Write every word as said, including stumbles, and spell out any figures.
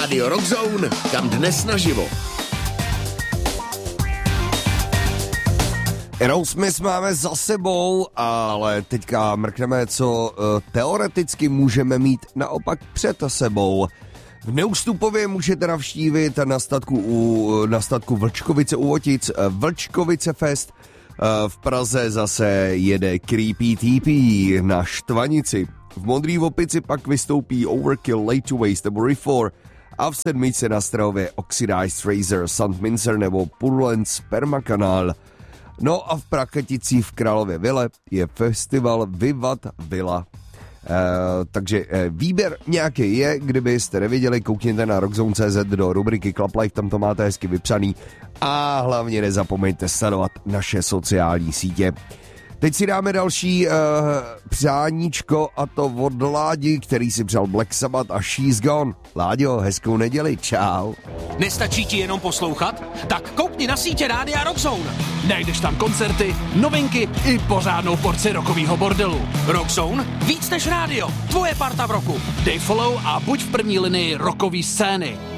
Rádio Rockzone, kam dnes naživo. Aerosmith máme za sebou, ale teďka mrkneme, co teoreticky můžeme mít naopak před sebou. V Neústupově můžete navštívit na statku, u, na statku Vlčkovice u Otic Vlčkovice Fest. V Praze zase jede Creepy T P na Štvanici. V Modrý Opici pak vystoupí Overkill, Late to Waste nebo Reform a v Sedmičce na Strahově Oxidized Razor, Saint Mincer nebo Purulence Permakanál. No a v Prachaticích v Králově Vile je festival Vivat Villa. Uh, takže uh, výběr nějaký je, kdybyste nevěděli, koukněte na rockzone tečka cé zet do rubriky Club Life, tam to máte hezky vypsaný a hlavně nezapomeňte sledovat naše sociální sítě. Teď si dáme další uh, přáníčko a to od Ládi, který si přál Black Sabbath a She's Gone. Láďo, hezkou neděli, čau. Nestačí ti jenom poslouchat? Tak koukni na sítě Rádia Rockzone. Najdeš tam koncerty, novinky i pořádnou porci rockovýho bordelu. Rockzone? Víc než rádio. Tvoje parta v roku. Dej follow a buď v první linii rockové scény.